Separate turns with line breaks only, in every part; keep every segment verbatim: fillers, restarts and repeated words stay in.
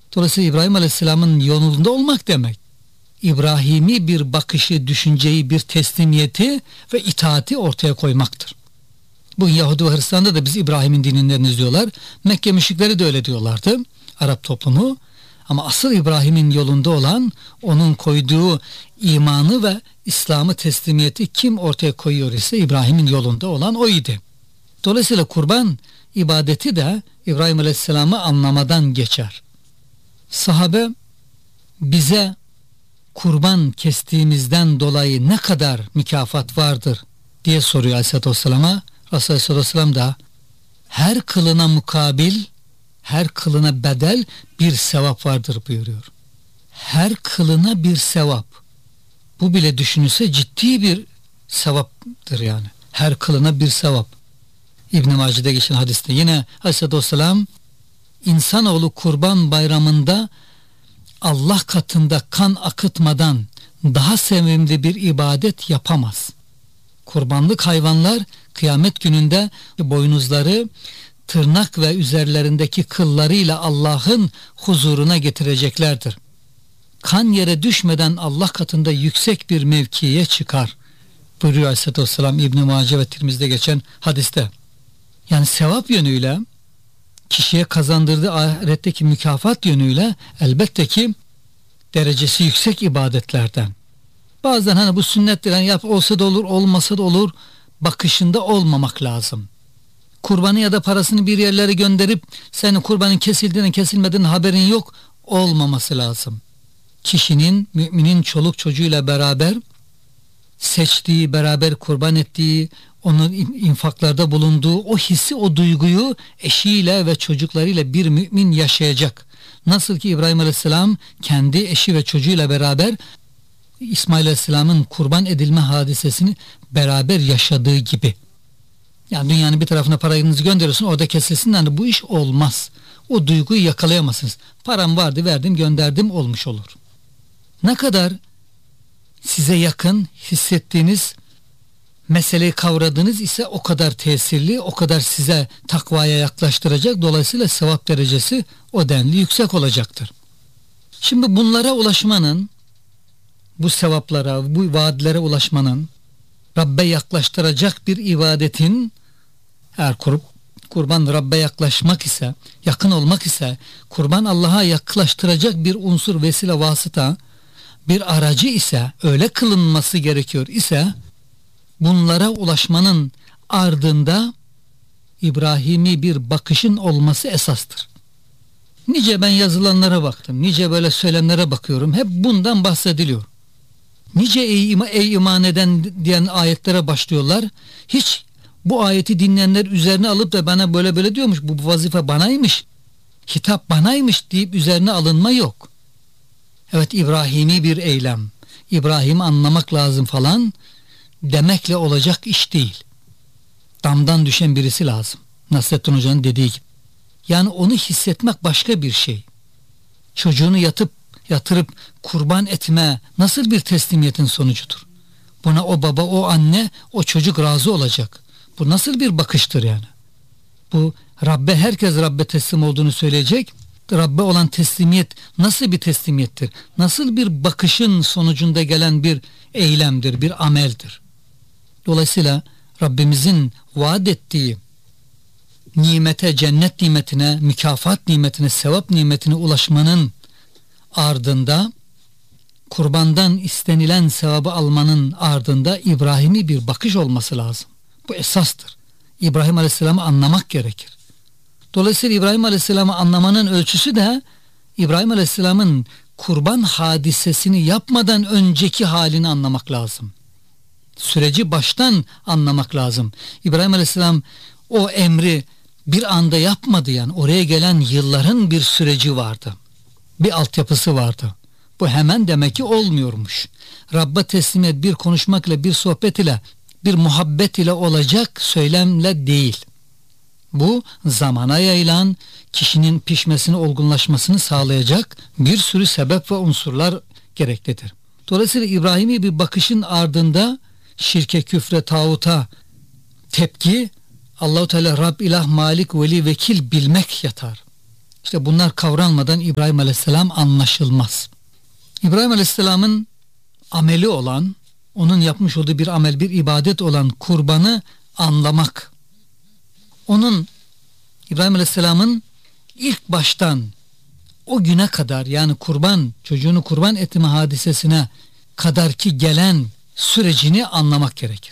Dolayısıyla İbrahim Aleyhisselam'ın yolunda olmak demek, İbrahimi bir bakışı, düşünceyi, bir teslimiyeti ve itaati ortaya koymaktır. Bu Yahudi ve Hristiyan'da da biz İbrahim'in dininden izliyorlar. Mekke müşrikleri de öyle diyorlardı, Arap toplumu. Ama asıl İbrahim'in yolunda olan, onun koyduğu imanı ve İslam'ı, teslimiyeti kim ortaya koyuyor ise İbrahim'in yolunda olan oydu. Dolayısıyla kurban ibadeti de İbrahim Aleyhisselam'ı anlamadan geçer. Sahabe bize kurban kestiğimizden dolayı ne kadar mükafat vardır diye soruyor Aleyhisselatü Vesselam'a. Resulullah Aleyhisselatü Vesselam da her kılına mukabil, her kılına bedel bir sevap vardır buyuruyor. Her kılına bir sevap. Bu bile düşünülse ciddi bir sevaptır yani. Her kılına bir sevap. İbn-i Mace'de geçen hadiste yine Aleyhisselatü Vesselam, insanoğlu kurban bayramında Allah katında kan akıtmadan daha sevimli bir ibadet yapamaz. Kurbanlık hayvanlar kıyamet gününde boynuzları, tırnak ve üzerlerindeki kıllarıyla Allah'ın huzuruna getireceklerdir. Kan yere düşmeden Allah katında yüksek bir mevkiye çıkar buyuruyor Aleyhisselatü Vesselam İbn-i Mace ve Tirmizi'de geçen hadiste. Yani sevap yönüyle, kişiye kazandırdığı ahiretteki mükafat yönüyle elbette ki derecesi yüksek ibadetlerden. Bazen hani bu sünnettir, yani yap olsa da olur, olmasa da olur bakışında olmamak lazım. Kurbanı ya da parasını bir yerlere gönderip senin kurbanın kesildiğini kesilmediğini haberin yok olmaması lazım. Kişinin, müminin çoluk çocuğuyla beraber seçtiği, beraber kurban ettiği, onun infaklarda bulunduğu o hissi, o duyguyu eşiyle ve çocuklarıyla bir mümin yaşayacak. Nasıl ki İbrahim Aleyhisselam kendi eşi ve çocuğuyla beraber İsmail Aleyhisselam'ın kurban edilme hadisesini beraber yaşadığı gibi. Yani dünyanın bir tarafına paranızı gönderiyorsun, orada kesilsin, yani bu iş olmaz. O duyguyu yakalayamazsınız. Param vardı, verdim, gönderdim, olmuş olur. Ne kadar size yakın hissettiğiniz, meseleyi kavradığınız ise o kadar tesirli, o kadar size takvaya yaklaştıracak. Dolayısıyla sevap derecesi o denli yüksek olacaktır. Şimdi bunlara ulaşmanın, bu sevaplara, bu vaadlere ulaşmanın, Rabbe yaklaştıracak bir ibadetin, eğer kur, kurban Rabbe yaklaşmak ise, yakın olmak ise, kurban Allah'a yaklaştıracak bir unsur, vesile, vasıta, bir aracı ise, öyle kılınması gerekiyor ise, bunlara ulaşmanın ardında İbrahimi bir bakışın olması esastır. Nice ben yazılanlara baktım, nice böyle söylemlere bakıyorum, hep bundan bahsediliyor. Nice ey, ima, ey iman eden diyen ayetlere başlıyorlar. Hiç bu ayeti dinleyenler üzerine alıp da bana böyle böyle diyormuş, bu vazife banaymış, hitap banaymış deyip üzerine alınma yok. Evet, İbrahimi bir eylem, İbrahim'i anlamak lazım falan demekle olacak iş değil. Damdan düşen birisi lazım. Nasrettin Hoca'nın dediği gibi. Yani onu hissetmek başka bir şey. Çocuğunu yatıp yatırıp kurban etme nasıl bir teslimiyetin sonucudur? Buna o baba, o anne, o çocuk razı olacak. Bu nasıl bir bakıştır yani? Bu Rabbe, herkes Rabbe teslim olduğunu söyleyecek. Rabbe olan teslimiyet nasıl bir teslimiyettir? Nasıl bir bakışın sonucunda gelen bir eylemdir, bir ameldir? Dolayısıyla Rabbimizin vaat ettiği nimete, cennet nimetine, mükafat nimetine, sevap nimetine ulaşmanın ardında, kurbandan istenilen sevabı almanın ardında İbrahim'i bir bakış olması lazım. Bu esastır. İbrahim Aleyhisselam'ı anlamak gerekir. Dolayısıyla İbrahim Aleyhisselam'ı anlamanın ölçüsü de İbrahim Aleyhisselam'ın kurban hadisesini yapmadan önceki halini anlamak lazım. Süreci baştan anlamak lazım. İbrahim Aleyhisselam o emri bir anda yapmadı yani. Oraya gelen yılların bir süreci vardı. Bir altyapısı vardı. Bu hemen demek ki olmuyormuş. Rabbe teslimiyet bir konuşmakla, bir sohbet ile, bir muhabbet ile olacak söylemle değil. Bu zamana yayılan, kişinin pişmesini, olgunlaşmasını sağlayacak bir sürü sebep ve unsurlar gereklidir. Dolayısıyla İbrahim'i bir bakışın ardında şirke, küfre, tağuta tepki, Allah-u Teala Rab, ilah, malik, veli, vekil bilmek yatar. İşte bunlar kavranmadan İbrahim Aleyhisselam anlaşılmaz. İbrahim Aleyhisselam'ın ameli olan, onun yapmış olduğu bir amel, bir ibadet olan kurbanı anlamak. Onun, İbrahim Aleyhisselam'ın ilk baştan o güne kadar, yani kurban, çocuğunu kurban etme hadisesine kadar ki gelen sürecini anlamak gerekir.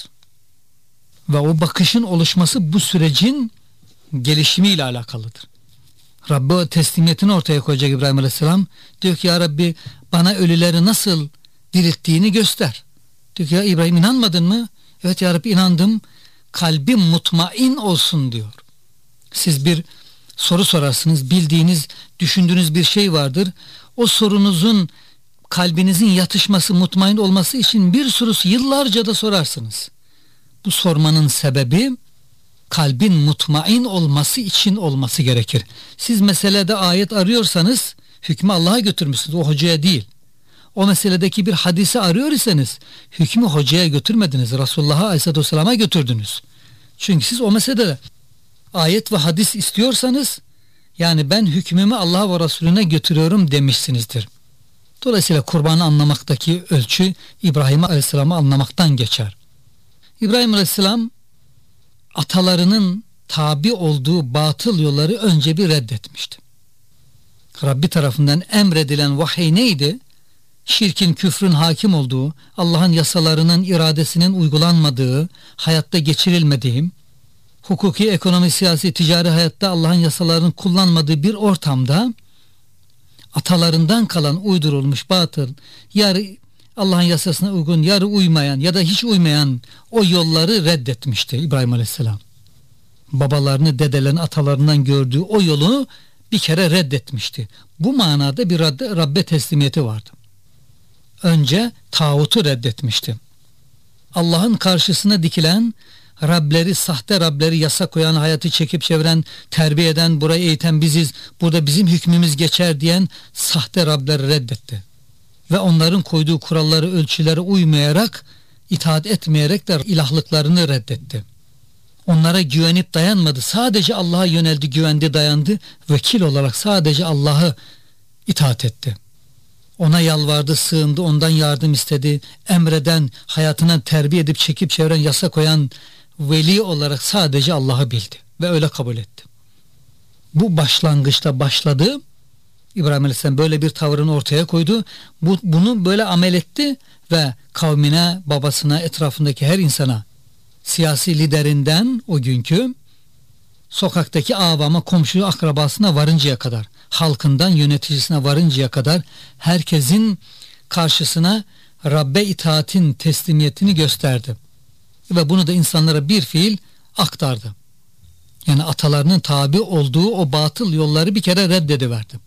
Ve o bakışın oluşması bu sürecin gelişimiyle alakalıdır. Rabbi o teslimiyetini ortaya koyacak İbrahim Aleyhisselam. Diyor ki ya Rabbi bana ölüleri nasıl dirilttiğini göster. Diyor ki ya İbrahim inanmadın mı? Evet ya Rabbi inandım. Kalbim mutmain olsun diyor. Siz bir soru sorarsınız. Bildiğiniz, düşündüğünüz bir şey vardır. O sorunuzun kalbinizin yatışması, mutmain olması için bir sorusu yıllarca da sorarsınız. Bu sormanın sebebi kalbin mutmain olması için olması gerekir. Siz meselede ayet arıyorsanız hükmü Allah'a götürmüşsünüz, o hocaya değil. O meseledeki bir hadisi arıyor iseniz hükmü hocaya götürmediniz, Resulullah'a Aleyhisselatü Vesselam'a götürdünüz. Çünkü siz o meselede ayet ve hadis istiyorsanız yani ben hükmümü Allah'a ve Resulüne götürüyorum demişsinizdir. Dolayısıyla kurbanı anlamaktaki ölçü İbrahim Aleyhisselam'ı anlamaktan geçer. İbrahim Aleyhisselam atalarının tabi olduğu batıl yolları önce bir reddetmişti. Rabbi tarafından emredilen vahiy neydi? Şirkin, küfrün hakim olduğu, Allah'ın yasalarının, iradesinin uygulanmadığı, hayatta geçirilmediği, hukuki, ekonomi, siyasi, ticari hayatta Allah'ın yasalarının kullanmadığı bir ortamda atalarından kalan uydurulmuş batıl, yarı Allah'ın yasasına uygun, yarı uymayan ya da hiç uymayan o yolları reddetmişti İbrahim Aleyhisselam. Babalarını, dedelerini, atalarından gördüğü o yolu bir kere reddetmişti. Bu manada bir Rabbe teslimiyeti vardı. Önce tağutu reddetmişti. Allah'ın karşısına dikilen Rableri, sahte Rableri, yasa koyan, hayatı çekip çeviren, terbiye eden, burayı eğiten biziz, burada bizim hükmümüz geçer diyen sahte Rableri reddetti. Ve onların koyduğu kuralları, ölçülere uymayarak, itaat etmeyerek de ilahlıklarını reddetti. Onlara güvenip dayanmadı. Sadece Allah'a yöneldi, güvendi, dayandı. Vekil olarak sadece Allah'ı itaat etti. Ona yalvardı, sığındı, ondan yardım istedi. Emreden, hayatına terbiye edip çekip çeviren, yasa koyan veli olarak sadece Allah'ı bildi. Ve öyle kabul etti. Bu başlangıçta başladı. İbrahim Aleyhisselam böyle bir tavrını ortaya koydu. Bu, bunu böyle amel etti ve kavmine, babasına, etrafındaki her insana, siyasi liderinden o günkü sokaktaki avama, komşu, akrabasına varıncaya kadar, halkından yöneticisine varıncaya kadar herkesin karşısına Rabbe itaatin teslimiyetini gösterdi. Ve bunu da insanlara bir fiil aktardı. Yani atalarının tabi olduğu o batıl yolları bir kere reddediverdi.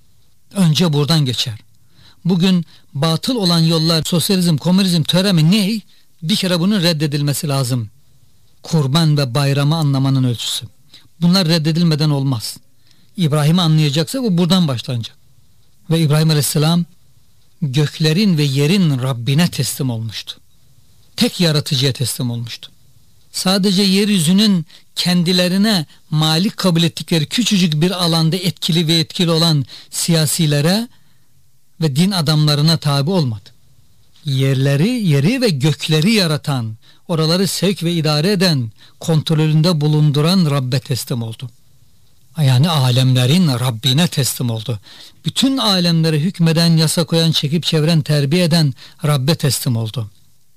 Önce buradan geçer. Bugün batıl olan yollar, sosyalizm, komünizm, töremi ne? Bir kere bunun reddedilmesi lazım. Kurban ve bayramı anlamanın ölçüsü. Bunlar reddedilmeden olmaz. İbrahim'i anlayacaksa bu buradan başlanacak. Ve İbrahim Aleyhisselam göklerin ve yerin Rabbine teslim olmuştu. Tek yaratıcıya teslim olmuştu. Sadece yeryüzünün kendilerine malik kabul ettikleri küçücük bir alanda etkili ve etkili olan siyasilere ve din adamlarına tabi olmadı. Yerleri, yeri ve gökleri yaratan, oraları sevk ve idare eden, kontrolünde bulunduran Rabbe teslim oldu. Yani alemlerin Rabbine teslim oldu. Bütün alemlere hükmeden, yasa koyan, çekip çeviren, terbiye eden Rabbe teslim oldu.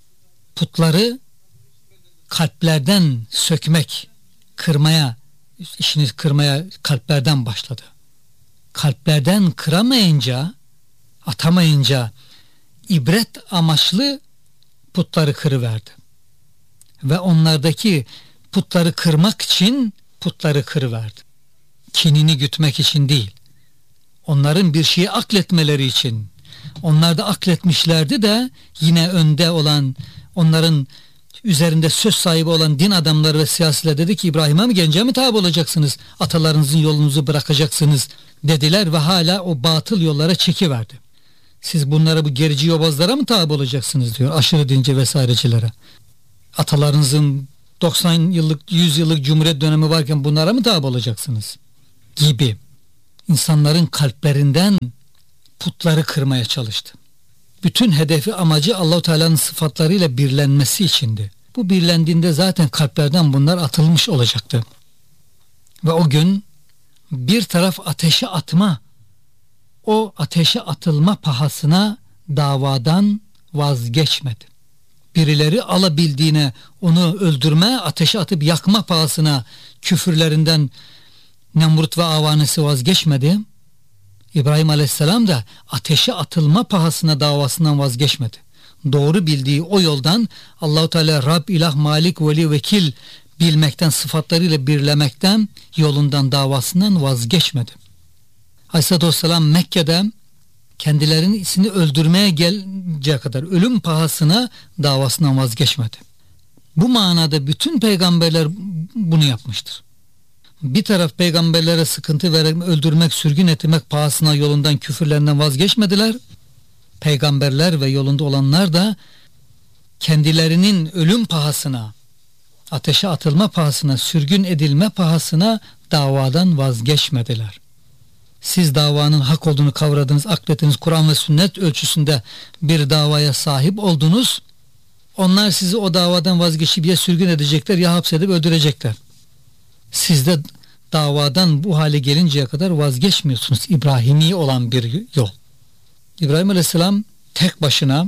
Putları kalplerden sökmek, kırmaya, işini kırmaya kalplerden başladı. Kalplerden kıramayınca, atamayınca ibret amaçlı putları kırıverdi. Ve onlardaki putları kırmak için putları kırıverdi. Kinini gütmek için değil. Onların bir şeyi akletmeleri için. Onlar da akletmişlerdi de yine önde olan, onların üzerinde söz sahibi olan din adamları ve siyasiler dedi ki İbrahim'e mi, gence mi tabi olacaksınız? Atalarınızın yolunuzu bırakacaksınız dediler ve hala o batıl yollara çekiverdi. Siz bunlara, bu gerici yobazlara mı tabi olacaksınız diyor, aşırı dinci vesairecilere. Atalarınızın doksan yıllık, yüz yıllık cumhuriyet dönemi varken bunlara mı tabi olacaksınız? Gibi. insanların kalplerinden putları kırmaya çalıştı. Bütün hedefi, amacı Allah-u Teala'nın sıfatlarıyla birlenmesi içindi. Bu birlendiğinde zaten kalplerden bunlar atılmış olacaktı. Ve o gün bir taraf ateşe atma, o ateşe atılma pahasına davadan vazgeçmedi. Birileri alabildiğine onu öldürme, ateşe atıp yakma pahasına küfürlerinden Nemrut ve avanesi vazgeçmedi. İbrahim Aleyhisselam da ateşe atılma pahasına davasından vazgeçmedi. Doğru bildiği o yoldan Allah-u Teala Rab, İlah, Malik, Veli, Vekil bilmekten, sıfatlarıyla birlemekten, yolundan, davasından vazgeçmedi. Aleyhisselatü Vesselam Mekke'de kendilerini öldürmeye geleceği kadar ölüm pahasına davasından vazgeçmedi. Bu manada bütün peygamberler bunu yapmıştır. Bir taraf peygamberlere sıkıntı vermek, öldürmek, sürgün etmek pahasına yolundan, küfürlerinden vazgeçmediler. Peygamberler ve yolunda olanlar da kendilerinin ölüm pahasına, ateşe atılma pahasına, sürgün edilme pahasına davadan vazgeçmediler. Siz davanın hak olduğunu kavradınız, akletiniz, Kur'an ve sünnet ölçüsünde bir davaya sahip oldunuz. Onlar sizi o davadan vazgeçip ya sürgün edecekler ya hapsedip öldürecekler. Siz de davadan bu hale gelinceye kadar vazgeçmiyorsunuz. İbrahimi olan bir yol. İbrahim Aleyhisselam tek başına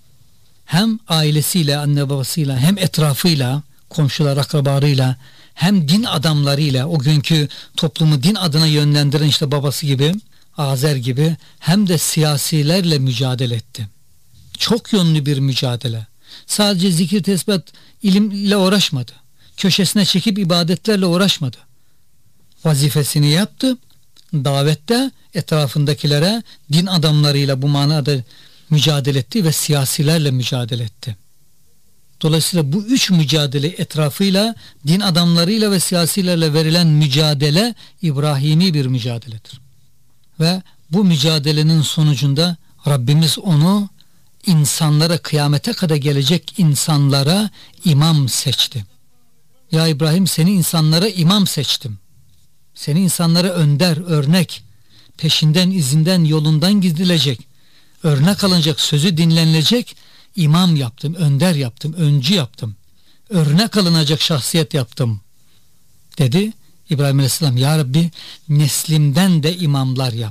hem ailesiyle, anne babasıyla, hem etrafıyla, komşular, akrabalarıyla, hem din adamlarıyla, o günkü toplumu din adına yönlendiren işte babası gibi, Azer gibi, hem de siyasilerle mücadele etti. Çok yönlü bir mücadele. Sadece zikir, tesbih, ilimle uğraşmadı. Köşesine çekip ibadetlerle uğraşmadı. Vazifesini yaptı. Davette etrafındakilere, din adamlarıyla bu manada mücadele etti ve siyasilerle mücadele etti. Dolayısıyla bu üç mücadele etrafıyla, din adamlarıyla ve siyasilerle verilen mücadele İbrahimi bir mücadeledir. Ve bu mücadelenin sonucunda Rabbimiz onu insanlara, kıyamete kadar gelecek insanlara imam seçti. Ya İbrahim, seni insanlara imam seçtim. Seni insanlara önder, örnek, peşinden, izinden, yolundan gidilecek, örnek alınacak, sözü dinlenilecek imam yaptım, önder yaptım, öncü yaptım. Örnek alınacak şahsiyet yaptım dedi İbrahim Aleyhisselam. Ya Rabbi, neslimden de imamlar yap.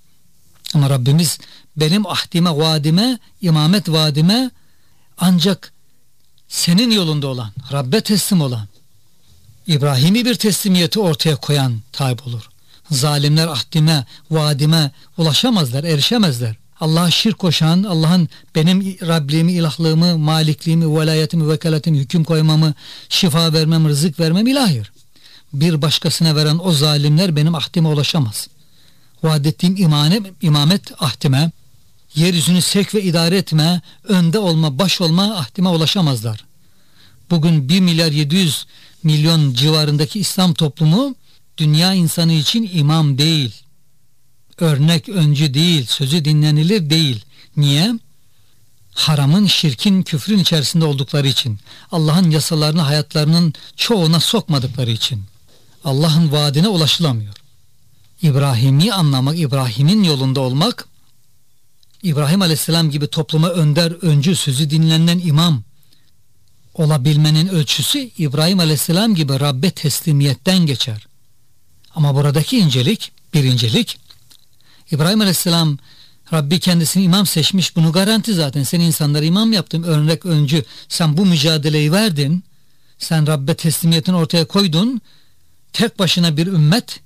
Ama Rabbimiz benim ahdime, vaadime, imamet vaadime ancak senin yolunda olan, Rabbe teslim olan, İbrahimi bir teslimiyeti ortaya koyan tabi olur. Zalimler ahdime, vaadime ulaşamazlar, erişemezler. Allah'a şirk koşan, Allah'ın benim Rabliğimi, ilahlığımı, malikliğimi, velayetimi, vekaletimi, hüküm koymamı, şifa vermem, rızık vermem ilahir. Bir başkasına veren o zalimler benim ahdime ulaşamaz. Vaad ettiğim imane, imamet ahdime, yeryüzünü sevk ve idare etme, önde olma, baş olma ahdime ulaşamazlar. Bugün bir milyar yedi yüz milyon civarındaki İslam toplumu dünya insanı için imam değil. Örnek, öncü değil, sözü dinlenilir değil. Niye? Haramın, şirkin, küfrün içerisinde oldukları için. Allah'ın yasalarını hayatlarının çoğuna sokmadıkları için. Allah'ın vaadine ulaşılamıyor. İbrahim'i anlamak, İbrahim'in yolunda olmak, İbrahim Aleyhisselam gibi topluma önder, öncü, sözü dinlenen imam olabilmenin ölçüsü İbrahim Aleyhisselam gibi Rabbe teslimiyetten geçer. Ama buradaki incelik, birincilik, İbrahim Aleyhisselam Rabbi kendisini imam seçmiş, bunu garanti zaten. Seni insanlara imam yaptım, örnek, öncü. Sen bu mücadeleyi verdin. Sen Rabbe teslimiyetini ortaya koydun. Tek başına bir ümmet,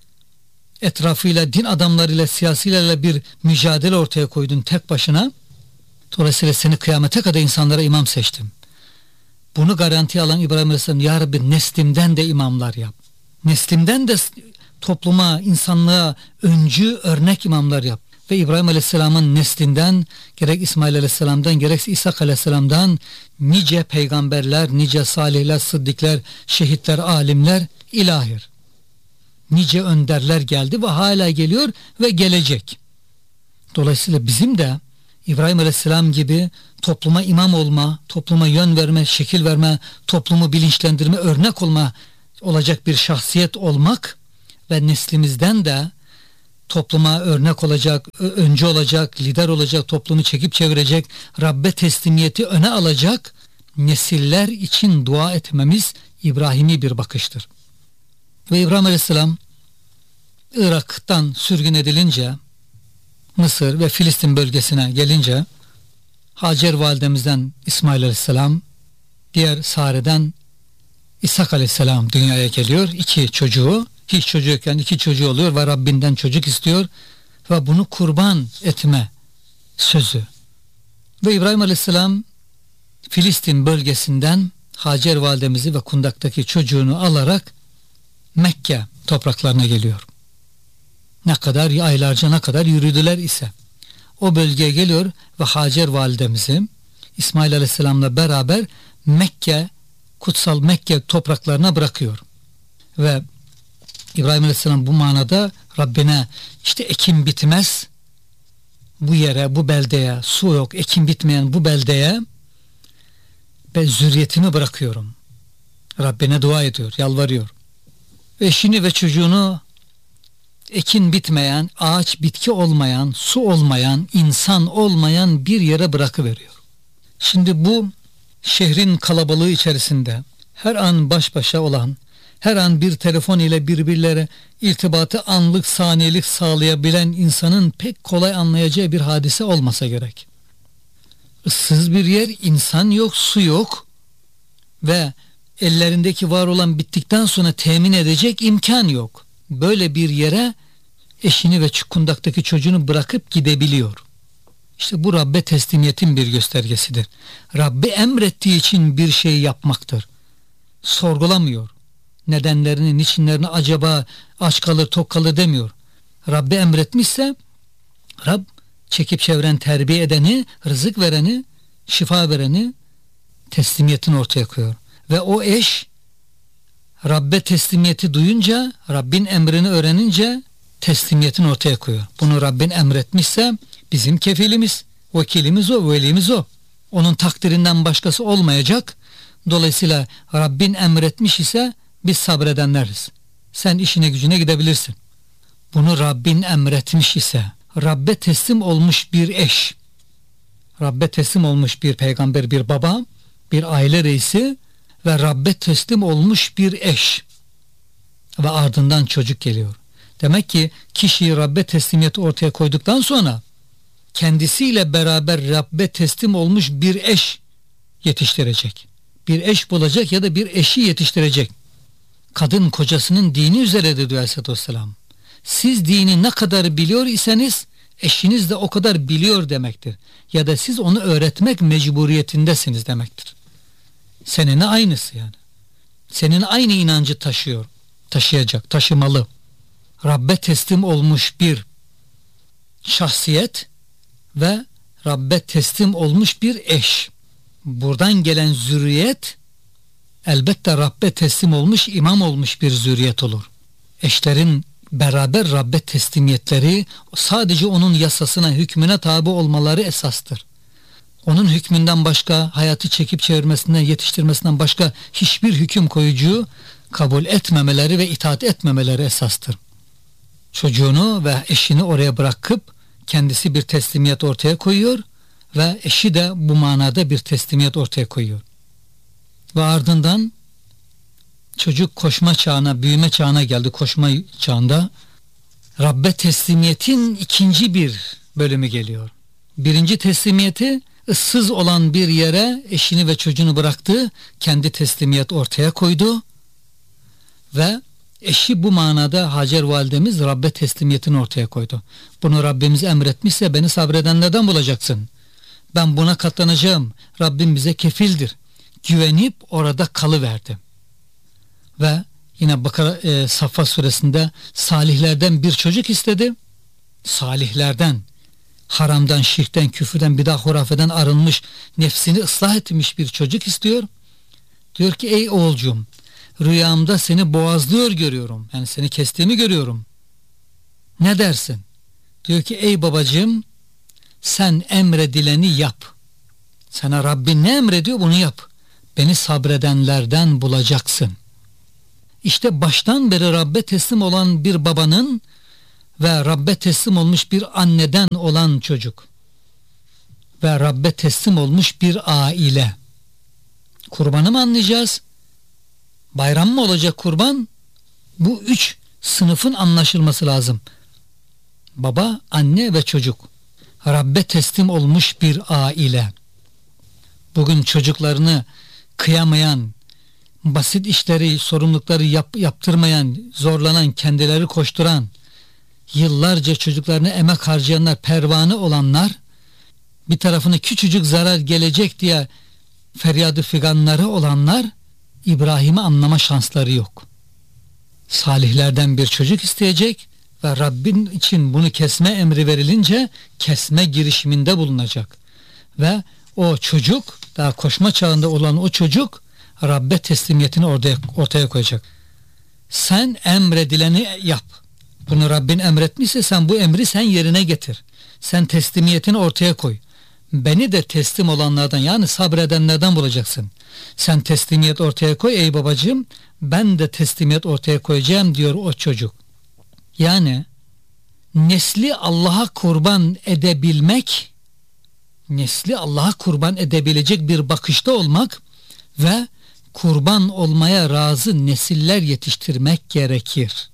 etrafıyla, din adamlarıyla, siyasilerle bir mücadele ortaya koydun tek başına. Dolayısıyla seni kıyamete kadar insanlara imam seçtim. Bunu garanti alan İbrahim Aleyhisselam, Ya Rabbi neslimden de imamlar yap. Neslimden de topluma, insanlığa öncü, örnek imamlar yap. Ve İbrahim Aleyhisselam'ın neslinden, gerek İsmail Aleyhisselam'dan, gerekse İshak Aleyhisselam'dan nice peygamberler, nice salihler, sıddıklar, şehitler, alimler, ilahir. Nice önderler geldi ve hala geliyor ve gelecek. Dolayısıyla bizim de İbrahim Aleyhisselam gibi topluma imam olma, topluma yön verme, şekil verme, toplumu bilinçlendirme, örnek olma olacak bir şahsiyet olmak ve neslimizden de topluma örnek olacak, öncü olacak, lider olacak, toplumu çekip çevirecek, Rabbe teslimiyeti öne alacak nesiller için dua etmemiz İbrahimi bir bakıştır. Ve İbrahim Aleyhisselam Irak'tan sürgün edilince Mısır ve Filistin bölgesine gelince Hacer validemizden İsmail Aleyhisselam, diğer Sare'den İshak Aleyhisselam dünyaya geliyor. İki çocuğu, hiç çocuğu yokken iki çocuğu oluyor ve Rabbinden çocuk istiyor ve bunu kurban etme sözü. Ve İbrahim Aleyhisselam Filistin bölgesinden Hacer validemizi ve kundaktaki çocuğunu alarak Mekke topraklarına geliyor. Ne kadar aylarca ne kadar yürüdüler ise o bölgeye geliyor ve Hacer validemizi İsmail Aleyhisselam'la beraber Mekke, kutsal Mekke topraklarına bırakıyor. Ve İbrahim Aleyhisselam bu manada Rabbine işte ekim bitmez bu yere, bu beldeye, su yok, ekim bitmeyen bu beldeye ben zürriyetimi bırakıyorum. Rabbine dua ediyor, yalvarıyor. Eşini ve çocuğunu ekin bitmeyen, ağaç bitki olmayan, su olmayan, insan olmayan bir yere bırakıveriyor. Şimdi bu şehrin kalabalığı içerisinde her an baş başa olan, her an bir telefon ile birbirlere irtibatı anlık saniyelik sağlayabilen insanın pek kolay anlayacağı bir hadise olmasa gerek. Issız bir yer, insan yok, su yok ve ellerindeki var olan bittikten sonra temin edecek imkan yok. Böyle bir yere eşini ve kundaktaki çocuğunu bırakıp gidebiliyor. İşte bu Rabbe teslimiyetin bir göstergesidir. Rabbi emrettiği için bir şey yapmaktır. Sorgulamıyor. Nedenlerini, niçinlerini acaba aç kalır, tok kalır demiyor. Rabbi emretmişse Rab çekip çeviren, terbiye edeni, rızık vereni, şifa vereni teslimiyetini ortaya koyuyor. Ve o eş Rabbe teslimiyeti duyunca, Rabbin emrini öğrenince teslimiyetini ortaya koyuyor. Bunu Rabbin emretmişse bizim kefilimiz, vekilimiz o, velimiz o. Onun takdirinden başkası olmayacak. Dolayısıyla Rabbin emretmiş ise biz sabredenleriz. Sen işine gücüne gidebilirsin. Bunu Rabbin emretmiş ise, Rabbe teslim olmuş bir eş, Rabbe teslim olmuş bir peygamber, bir baba, bir aile reisi ve Rabbe teslim olmuş bir eş ve ardından çocuk geliyor. Demek ki kişi Rabbe teslimiyeti ortaya koyduktan sonra kendisiyle beraber Rabbe teslim olmuş bir eş yetiştirecek. Bir eş bulacak ya da bir eşi yetiştirecek. Kadın kocasının dini üzeredir diyor Aleyhisselatü Vesselam. Siz dini ne kadar biliyor iseniz eşiniz de o kadar biliyor demektir. Ya da siz onu öğretmek mecburiyetindesiniz demektir. Seninle aynısı yani. Senin aynı inancı taşıyor. Taşıyacak, taşımalı. Rabbe teslim olmuş bir şahsiyet ve Rabbe teslim olmuş bir eş. Buradan gelen zürriyet elbette Rabbe teslim olmuş, imam olmuş bir zürriyet olur. Eşlerin beraber Rabbe teslimiyetleri sadece onun yasasına, hükmüne tabi olmaları esastır. Onun hükmünden başka, hayatı çekip çevirmesinden, yetiştirmesinden başka hiçbir hüküm koyucuyu kabul etmemeleri ve itaat etmemeleri esastır. Çocuğunu ve eşini oraya bırakıp kendisi bir teslimiyet ortaya koyuyor ve eşi de bu manada bir teslimiyet ortaya koyuyor. Ve ardından çocuk koşma çağına, büyüme çağına geldi. Koşma çağında Rabbe teslimiyetin ikinci bir bölümü geliyor. Birinci teslimiyeti ıssız olan bir yere eşini ve çocuğunu bıraktı. Kendi teslimiyet ortaya koydu. Ve eşi bu manada Hacer validemiz Rabbe teslimiyetini ortaya koydu. Bunu Rabbimiz emretmişse beni sabredenlerden bulacaksın. Ben buna katlanacağım. Rabbim bize kefildir. Güvenip orada kalıverdi. Ve yine Bakara e, Saffat suresinde salihlerden bir çocuk istedi. Salihlerden, haramdan, şirkten, küfürden, bidah, hurafeden arınmış, nefsini ıslah etmiş bir çocuk istiyor. Diyor ki ey oğulcuğum, rüyamda seni boğazlıyor görüyorum. Yani seni kestiğimi görüyorum. Ne dersin? Diyor ki ey babacığım, sen emredileni yap. Sana Rabbin ne emrediyor bunu yap. Beni sabredenlerden bulacaksın. İşte baştan beri Rabbe teslim olan bir babanın ve Rabbe teslim olmuş bir anneden olan çocuk ve Rabbe teslim olmuş bir aile. Kurbanı mı anlayacağız? Bayram mı olacak kurban? Bu üç sınıfın anlaşılması lazım. Baba, anne ve çocuk. Rabbe teslim olmuş bir aile. Bugün çocuklarını kıyamayan, basit işleri, sorumlulukları yap, yaptırmayan, zorlanan, kendileri koşturan, yıllarca çocuklarına emek harcayanlar, pervane olanlar, bir tarafına küçücük zarar gelecek diye feryadı figanları olanlar, İbrahim'i anlama şansları yok. Salihlerden bir çocuk isteyecek ve Rabbin için bunu kesme emri verilince kesme girişiminde bulunacak. Ve o çocuk, daha koşma çağında olan o çocuk Rabbe teslimiyetini ortaya, ortaya koyacak. Sen emredileni yap. Bunu Rabbin emretmişse sen bu emri sen yerine getir. Sen teslimiyetini ortaya koy. Beni de teslim olanlardan, yani sabredenlerden bulacaksın. Sen teslimiyet ortaya koy ey babacığım, ben de teslimiyet ortaya koyacağım diyor o çocuk. Yani nesli Allah'a kurban edebilmek, nesli Allah'a kurban edebilecek bir bakışta olmak ve kurban olmaya razı nesiller yetiştirmek gerekir.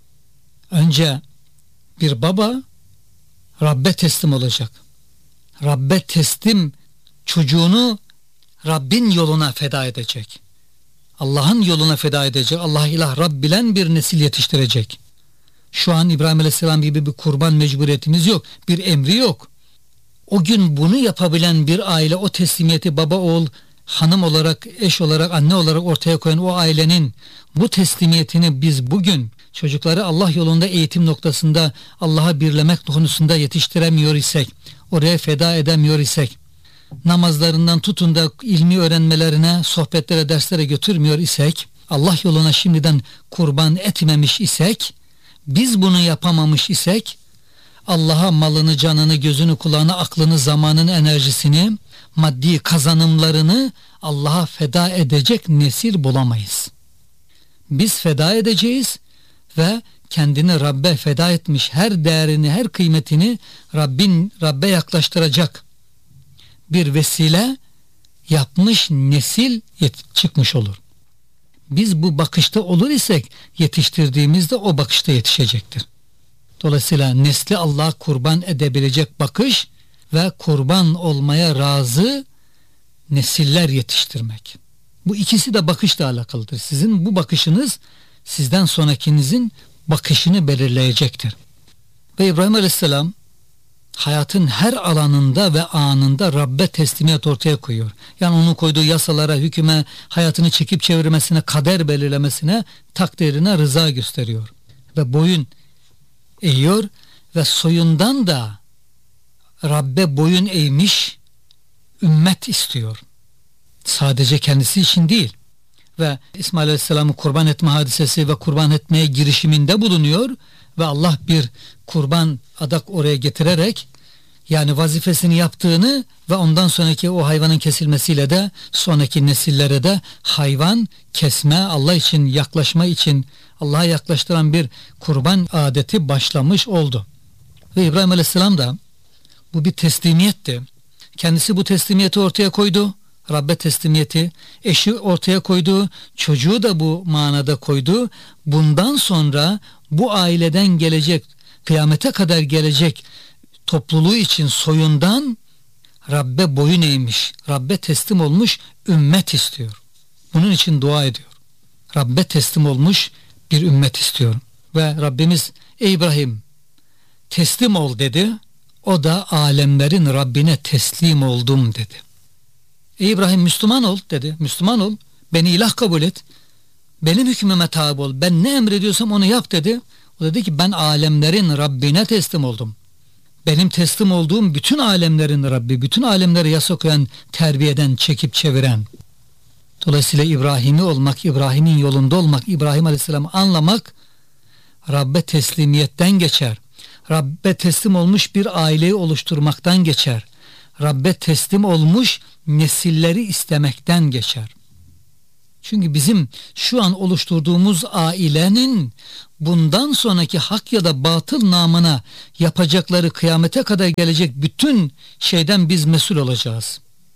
Önce bir baba Rabbe teslim olacak. Rabbe teslim çocuğunu Rabbin yoluna feda edecek. Allah'ın yoluna feda edecek. Allah ilah Rabb bilen bir nesil yetiştirecek. Şu an İbrahim Aleyhisselam gibi bir kurban mecburiyetimiz yok. Bir emri yok. O gün bunu yapabilen bir aile, o teslimiyeti baba, oğul, hanım olarak, eş olarak, anne olarak ortaya koyan o ailenin bu teslimiyetini biz bugün çocukları Allah yolunda eğitim noktasında Allah'a birlemek konusunda yetiştiremiyor isek, oraya feda edemiyor isek, namazlarından tutun da ilmi öğrenmelerine, sohbetlere, derslere götürmüyor isek, Allah yoluna şimdiden kurban etmemiş isek, biz bunu yapamamış isek, Allah'a malını, canını, gözünü, kulağını, aklını, zamanını, enerjisini, maddi kazanımlarını Allah'a feda edecek nesil bulamayız. Biz feda edeceğiz ve kendini Rabbe feda etmiş, her değerini, her kıymetini Rabbin Rabbe yaklaştıracak bir vesile yapmış nesil çıkmış olur. Biz bu bakışta olur isek yetiştirdiğimizde o bakışta yetişecektir. Dolayısıyla nesli Allah'a kurban edebilecek bakış ve kurban olmaya razı nesiller yetiştirmek. Bu ikisi de bakışla alakalıdır. Sizin bu bakışınız sizden sonrakinizin bakışını belirleyecektir. Ve İbrahim Aleyhisselam hayatın her alanında ve anında Rabbe teslimiyet ortaya koyuyor. Yani onun koyduğu yasalara, hüküme, hayatını çekip çevirmesine, kader belirlemesine, takdirine rıza gösteriyor. Ve boyun eğiyor ve soyundan da Rabbe boyun eğmiş ümmet istiyor. Sadece kendisi için değil. Ve İsmail Aleyhisselam'ı kurban etme hadisesi ve kurban etmeye girişiminde bulunuyor ve Allah bir kurban adak oraya getirerek, yani vazifesini yaptığını ve ondan sonraki o hayvanın kesilmesiyle de sonraki nesillere de hayvan kesme, Allah için yaklaşma için Allah'a yaklaştıran bir kurban adeti başlamış oldu. Ve İbrahim Aleyhisselam da bu bir teslimiyetti. Kendisi bu teslimiyeti ortaya koydu. Rabbe teslimiyeti, eşi ortaya koydu, çocuğu da bu manada koydu. Bundan sonra bu aileden gelecek, kıyamete kadar gelecek topluluğu için soyundan Rabbe boyun eğmiş, Rabbe teslim olmuş ümmet istiyor. Bunun için dua ediyor. Rabbe teslim olmuş bir ümmet istiyorum. Ve Rabbimiz ey İbrahim teslim ol dedi. O da alemlerin Rabbine teslim oldum dedi. Ey İbrahim Müslüman ol dedi. Müslüman ol. Beni ilah kabul et. Benim hükmüme tabi ol. Ben ne emrediyorsam onu yap dedi. O dedi ki ben alemlerin Rabbine teslim oldum. Benim teslim olduğum bütün alemlerin Rabbi, bütün alemleri yasa koyan, terbiyeden, çekip çeviren. Dolayısıyla İbrahim'i olmak, İbrahim'in yolunda olmak, İbrahim Aleyhisselam'ı anlamak Rabbe teslimiyetten geçer. Rabbe teslim olmuş bir aileyi oluşturmaktan geçer. Rabbe teslim olmuş nesilleri istemekten geçer. Çünkü bizim şu an oluşturduğumuz ailenin bundan sonraki hak ya da batıl namına yapacakları kıyamete kadar gelecek bütün şeyden biz mesul olacağız.